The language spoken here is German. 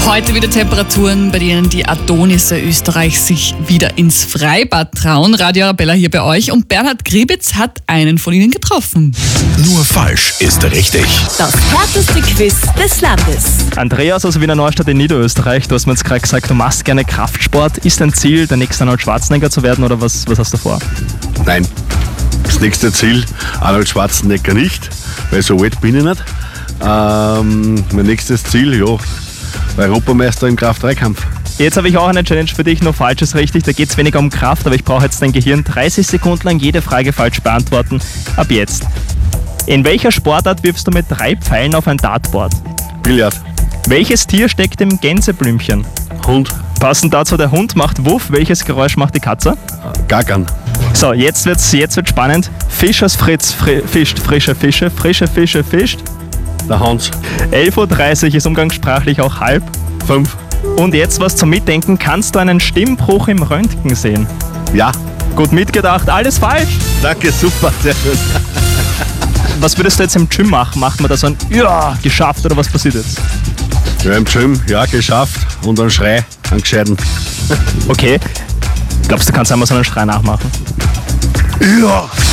Heute wieder Temperaturen, bei denen die Adonisse Österreichs sich wieder ins Freibad trauen. Radio Arabella hier bei euch und Bernhard Gribitz hat einen von ihnen getroffen. Nur falsch ist richtig. Das härteste Quiz des Landes. Andreas aus Wiener Neustadt in Niederösterreich, du hast mir jetzt gerade gesagt, du machst gerne Kraftsport. Ist dein Ziel, der nächste Arnold Schwarzenegger zu werden oder was hast du vor? Nein, das nächste Ziel Arnold Schwarzenegger nicht, weil so alt bin ich nicht. Mein nächstes Ziel, ja, Europameister im Kraft-3-Kampf. Jetzt habe ich auch eine Challenge für dich, nur falsch ist richtig. Da geht es weniger um Kraft, aber ich brauche jetzt dein Gehirn 30 Sekunden lang jede Frage falsch beantworten. Ab jetzt. In welcher Sportart wirfst du mit 3 Pfeilen auf ein Dartboard? Billard. Welches Tier steckt im Gänseblümchen? Hund. Passend dazu, der Hund macht Wuff. Welches Geräusch macht die Katze? Gackern. So, jetzt wird's spannend. Fisch aus Fritz fischt frische Fische, frische Fische fischt. Der Hans. 11.30 Uhr ist umgangssprachlich auch halb. 5. Und jetzt was zum Mitdenken. Kannst du einen Stimmbruch im Röntgen sehen? Ja. Gut mitgedacht, alles falsch. Danke, super, sehr schön. Was würdest du jetzt im Gym machen? Macht man da so ein Ja, geschafft oder was passiert jetzt? Ja, im Gym, ja, geschafft. Und einen Schrei, einen gescheiten. Okay. Glaubst du, kannst einmal so einen Schrei nachmachen? Ja.